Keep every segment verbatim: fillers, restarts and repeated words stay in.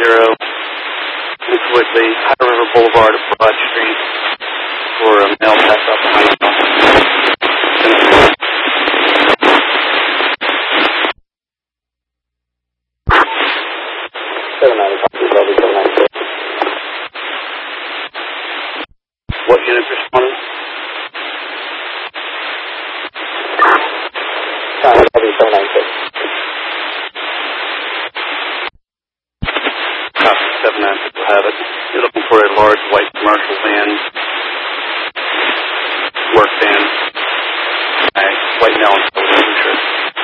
zero. Miss Whitley, High River Boulevard, Broad Street, for a mail pass up behind you. seven ninety-five, seven ninety-six. What unit responded? seven ninety-six. Copy, seven ninety-six will have it. You're looking for a large white commercial van, work van, right, white melon, sure.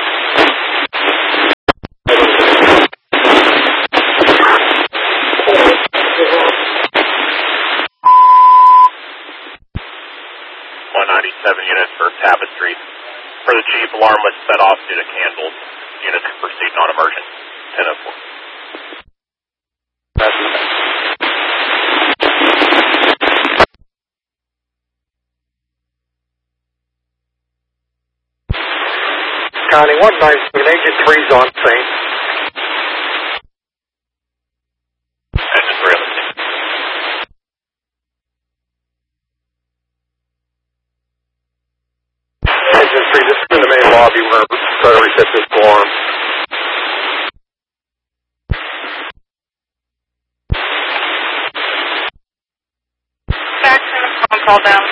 one ninety-seven units for Tapestry. For the chief, alarm was set off due to candles. Units proceed non-emergent. ten oh four. County one ninety-seven, Agent three's on scene. Agent three on the scene. Agent three, this is in the main lobby. We're going to try to reset this alarm. Jackson, phone call down.